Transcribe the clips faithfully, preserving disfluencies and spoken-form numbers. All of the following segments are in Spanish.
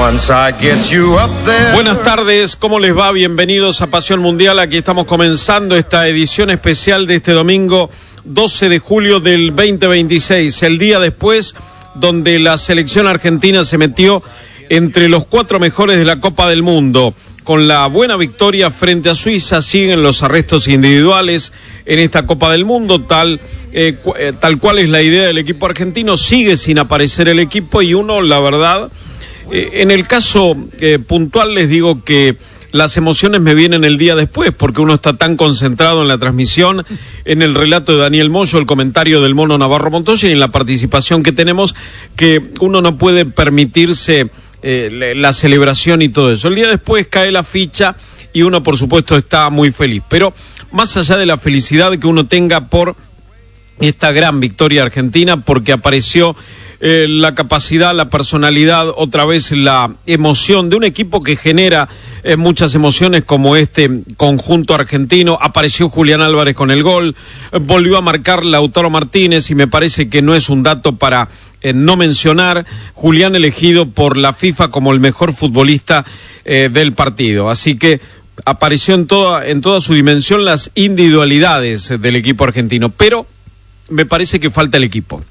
Once I get you up there. Buenas tardes, ¿cómo les va? Bienvenidos a Pasión Mundial. Aquí estamos comenzando esta edición especial de este domingo doce de julio del veinte veintiséis, el día después donde la selección argentina se metió entre los cuatro mejores de la Copa del Mundo. Con la buena victoria frente a Suiza, siguen los arrestos individuales en esta Copa del Mundo, tal, eh, cu- eh, tal cual es la idea del equipo argentino. Sigue sin aparecer el equipo y uno, la verdad, eh, en el caso eh, puntual les digo que las emociones me vienen el día después, porque uno está tan concentrado en la transmisión, en el relato de Daniel Moyo, el comentario del Mono Navarro Montoya y en la participación que tenemos, que uno no puede permitirse eh, la celebración y todo eso. El día después cae la ficha y uno, por supuesto, está muy feliz. Pero más allá de la felicidad que uno tenga por esta gran victoria argentina, porque apareció Eh, la capacidad, la personalidad, otra vez la emoción de un equipo que genera eh, muchas emociones como este conjunto argentino. Apareció Julián Álvarez con el gol, eh, volvió a marcar Lautaro Martínez y me parece que no es un dato para eh, no mencionar. Julián elegido por la FIFA como el mejor futbolista eh, del partido, así que apareció en toda, en toda su dimensión las individualidades del equipo argentino, pero me parece que falta el equipo.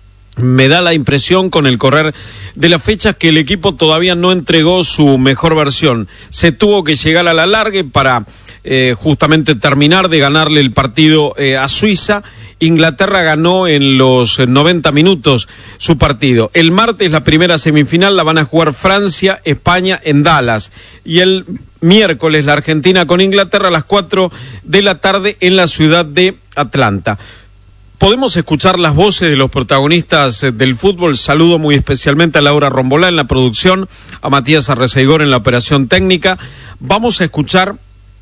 Me da la impresión con el correr de las fechas que el equipo todavía no entregó su mejor versión. Se tuvo que llegar a la largue para eh, justamente terminar de ganarle el partido eh, a Suiza. Inglaterra ganó en los noventa minutos su partido. El martes la primera semifinal la van a jugar Francia, España en Dallas. Y el miércoles la Argentina con Inglaterra a las cuatro de la tarde en la ciudad de Atlanta. Podemos escuchar las voces de los protagonistas del fútbol. Saludo muy especialmente a Laura Rombolá en la producción, a Matías Arreceigor en la operación técnica. Vamos a escuchar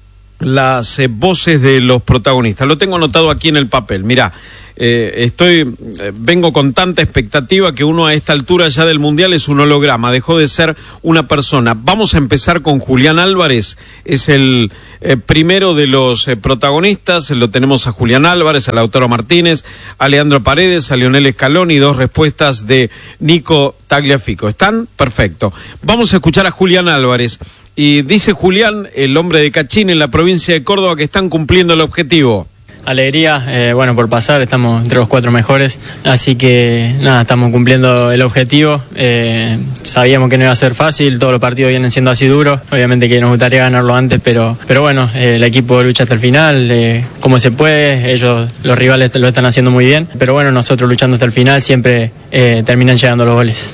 las eh, voces de los protagonistas. Lo tengo anotado aquí en el papel. Mirá, eh, estoy, eh, vengo con tanta expectativa que uno a esta altura ya del Mundial es un holograma, dejó de ser una persona. Vamos a empezar con Julián Álvarez, es el eh, primero de los eh, protagonistas. Lo tenemos a Julián Álvarez, a Lautaro Martínez, a Leandro Paredes, a Lionel Scaloni, dos respuestas de Nico Tagliafico. ¿Están? Perfecto. Vamos a escuchar a Julián Álvarez. Y dice Julián, el hombre de Cachín en la provincia de Córdoba, que están cumpliendo el objetivo. Alegría, eh, bueno, por pasar, estamos entre los cuatro mejores, así que nada, estamos cumpliendo el objetivo. Eh, sabíamos que no iba a ser fácil, todos los partidos vienen siendo así duros, obviamente que nos gustaría ganarlo antes, pero pero bueno, eh, el equipo lucha hasta el final, eh, como se puede, ellos, los rivales lo están haciendo muy bien, pero bueno, nosotros luchando hasta el final siempre eh, terminan llegando los goles.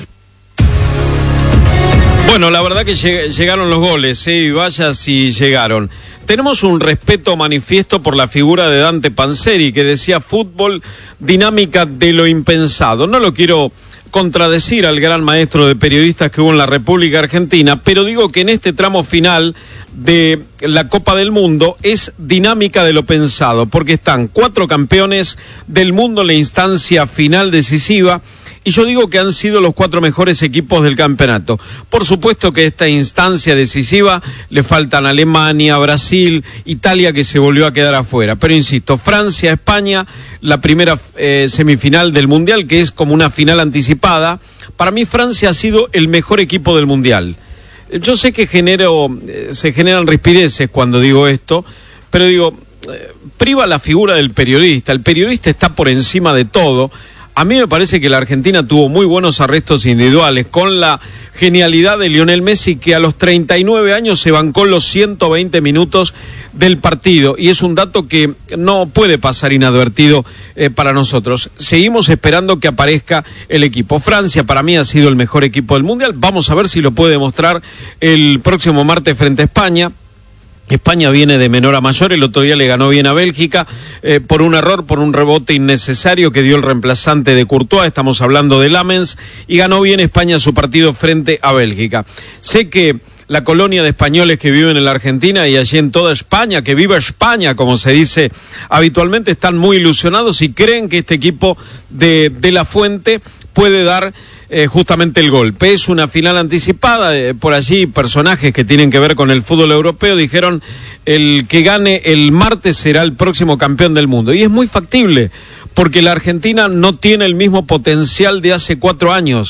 Bueno, la verdad que lleg- llegaron los goles, ¿eh? Y vaya si llegaron. Tenemos un respeto manifiesto por la figura de Dante Panzeri, que decía fútbol, dinámica de lo impensado. No lo quiero contradecir al gran maestro de periodistas que hubo en la República Argentina, pero digo que en este tramo final de la Copa del Mundo es dinámica de lo pensado, porque están cuatro campeones del mundo en la instancia final decisiva. Y yo digo que han sido los cuatro mejores equipos del campeonato. Por supuesto que esta instancia decisiva le faltan Alemania, Brasil, Italia, que se volvió a quedar afuera. Pero insisto, Francia, España, la primera eh, semifinal del Mundial, que es como una final anticipada. Para mí Francia ha sido el mejor equipo del Mundial. Yo sé que genero, eh, se generan rispideces cuando digo esto, pero digo, eh, priva la figura del periodista. El periodista está por encima de todo. A mí me parece que la Argentina tuvo muy buenos arrestos individuales, con la genialidad de Lionel Messi, que a los treinta y nueve años se bancó los ciento veinte minutos del partido, y es un dato que no puede pasar inadvertido eh, para nosotros. Seguimos esperando que aparezca el equipo. Francia para mí ha sido el mejor equipo del Mundial. Vamos a ver si lo puede demostrar el próximo martes frente a España. España viene de menor a mayor, el otro día le ganó bien a Bélgica, eh, por un error, por un rebote innecesario que dio el reemplazante de Courtois, estamos hablando de Lamens, y ganó bien España su partido frente a Bélgica. Sé que la colonia de españoles que viven en la Argentina y allí en toda España, que viva España, como se dice habitualmente, están muy ilusionados y creen que este equipo de, de La Fuente puede dar Eh, justamente el golpe. Es una final anticipada, eh, por allí personajes que tienen que ver con el fútbol europeo dijeron el que gane el martes será el próximo campeón del mundo, y es muy factible porque la Argentina no tiene el mismo potencial de hace cuatro años.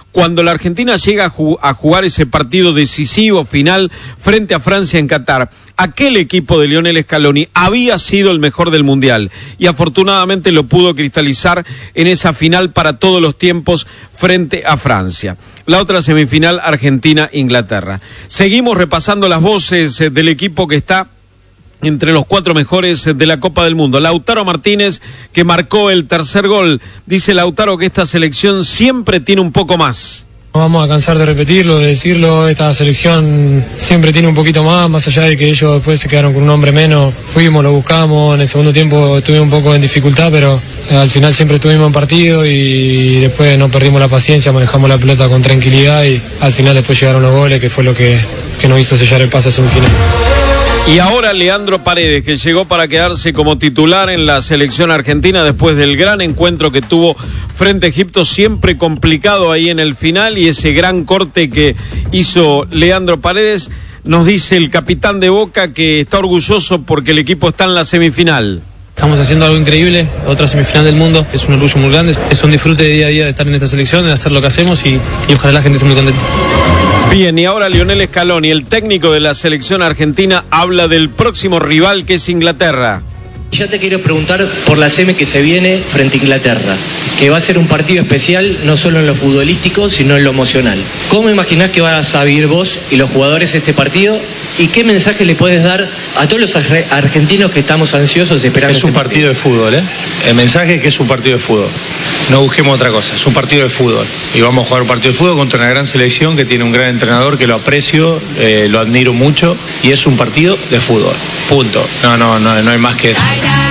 cuando la Argentina llega a, ju- a jugar ese partido decisivo final frente a Francia en Qatar, aquel equipo de Lionel Scaloni había sido el mejor del Mundial y afortunadamente lo pudo cristalizar en esa final para todos los tiempos frente a Francia. La otra semifinal, Argentina-Inglaterra. Seguimos repasando las voces eh, del equipo que está entre los cuatro mejores de la Copa del Mundo. Lautaro Martínez, que marcó el tercer gol. Dice Lautaro que esta selección siempre tiene un poco más. No vamos a cansar de repetirlo, de decirlo, esta selección siempre tiene un poquito más, más allá de que ellos después se quedaron con un hombre menos. Fuimos, lo buscamos, en el segundo tiempo estuvimos un poco en dificultad, pero eh, al final siempre estuvimos en partido y después no perdimos la paciencia, manejamos la pelota con tranquilidad y al final después llegaron los goles, que fue lo que, que nos hizo sellar el pase a semifinal. Y ahora Leandro Paredes, que llegó para quedarse como titular en la selección argentina después del gran encuentro que tuvo frente a Egipto, siempre complicado ahí en el final, y ese gran corte que hizo Leandro Paredes. Nos dice el capitán de Boca que está orgulloso porque el equipo está en la semifinal. Estamos haciendo algo increíble, otra semifinal del mundo, es un orgullo muy grande, es un disfrute de día a día de estar en esta selección, de hacer lo que hacemos y, y ojalá la gente esté muy contenta. Bien, y ahora Lionel Scaloni, el técnico de la selección argentina, habla del próximo rival que es Inglaterra. Ya te quiero preguntar por la semi que se viene frente a Inglaterra, que va a ser un partido especial no solo en lo futbolístico, sino en lo emocional. ¿Cómo imaginás que vas a vivir vos y los jugadores este partido? ¿Y qué mensaje le puedes dar a todos los ar- argentinos que estamos ansiosos esperando? Es un este partido de fútbol, ¿eh? El mensaje es que es un partido de fútbol. No busquemos otra cosa, es un partido de fútbol. Y vamos a jugar un partido de fútbol contra una gran selección que tiene un gran entrenador que lo aprecio, eh, lo admiro mucho, y es un partido de fútbol. Punto. No, no, no, no hay más que eso.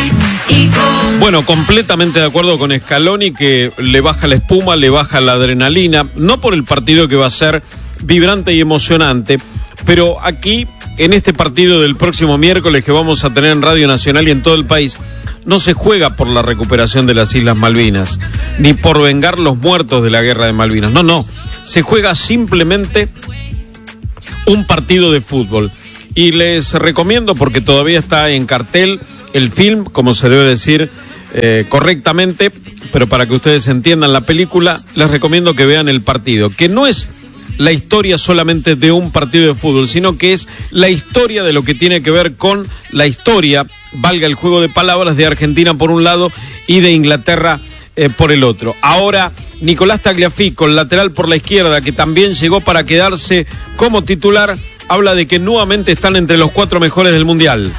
Bueno, completamente de acuerdo con Scaloni, que le baja la espuma, le baja la adrenalina, no por el partido que va a ser vibrante y emocionante, pero aquí, en este partido del próximo miércoles que vamos a tener en Radio Nacional y en todo el país, no se juega por la recuperación de las Islas Malvinas, ni por vengar los muertos de la Guerra de Malvinas, no, no, se juega simplemente un partido de fútbol. Y les recomiendo, porque todavía está en cartel el film, como se debe decir eh, correctamente, pero para que ustedes entiendan la película, les recomiendo que vean el partido, que no es la historia solamente de un partido de fútbol, sino que es la historia de lo que tiene que ver con la historia, valga el juego de palabras, de Argentina por un lado y de Inglaterra eh, por el otro. Ahora, Nicolás Tagliafico, el lateral por la izquierda, que también llegó para quedarse como titular, habla de que nuevamente están entre los cuatro mejores del Mundial.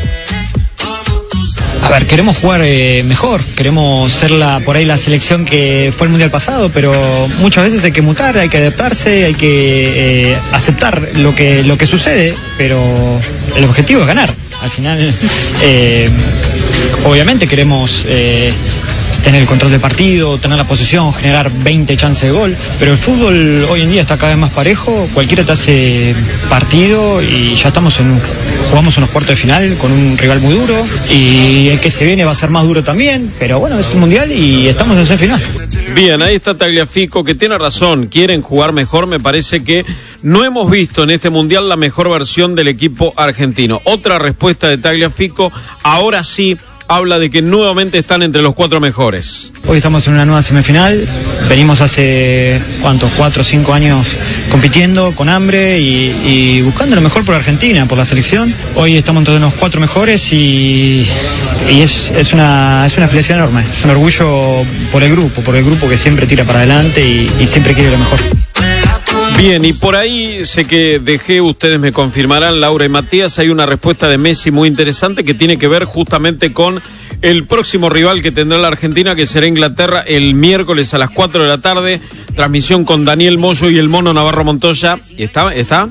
A ver, queremos jugar eh, mejor, queremos ser la por ahí la selección que fue el Mundial pasado, pero muchas veces hay que mutar, hay que adaptarse, hay que eh, aceptar lo que lo que sucede, pero el objetivo es ganar. Al final, eh, obviamente queremos eh, tener el control del partido, tener la posesión, generar veinte chances de gol, pero el fútbol hoy en día está cada vez más parejo, cualquiera te hace partido y ya estamos en un, jugamos unos cuartos de final con un rival muy duro y el que se viene va a ser más duro también, pero bueno, es el Mundial y estamos en semifinal. Bien, ahí está Tagliafico, que tiene razón, quieren jugar mejor. Me parece que no hemos visto en este Mundial la mejor versión del equipo argentino. Otra respuesta de Tagliafico, ahora sí habla de que nuevamente están entre los cuatro mejores. Hoy estamos en una nueva semifinal, venimos hace, ¿cuántos? Cuatro o cinco años compitiendo con hambre y, y buscando lo mejor por Argentina, por la selección. Hoy estamos entre los cuatro mejores y, y es, es, una, es una felicidad enorme, es un orgullo por el grupo, por el grupo que siempre tira para adelante y, y siempre quiere lo mejor. Bien, y por ahí sé que dejé, ustedes me confirmarán, Laura y Matías, hay una respuesta de Messi muy interesante que tiene que ver justamente con el próximo rival que tendrá la Argentina, que será Inglaterra el miércoles a las cuatro de la tarde, transmisión con Daniel Moyo y el Mono Navarro Montoya. ¿Está? ¿Está?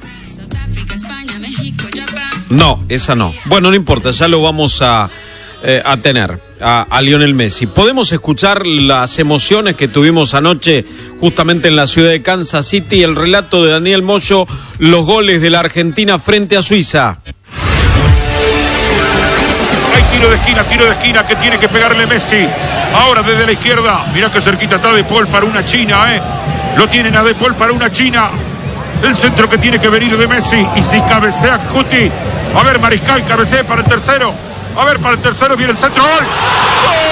No, esa no. Bueno, no importa, ya lo vamos a, eh, a tener. A, a Lionel Messi. Podemos escuchar las emociones que tuvimos anoche justamente en la ciudad de Kansas City, el relato de Daniel Moyo, los goles de la Argentina frente a Suiza. Hay tiro de esquina, tiro de esquina que tiene que pegarle Messi. Ahora desde la izquierda, mirá que cerquita está De Paul para una China, ¿eh? Lo tienen a De Paul para una China. El centro que tiene que venir de Messi, y si cabecea Cuti, a ver Mariscal, cabecea para el tercero. A ver, para el tercero viene el centro. ¡Gol! ¡Gol!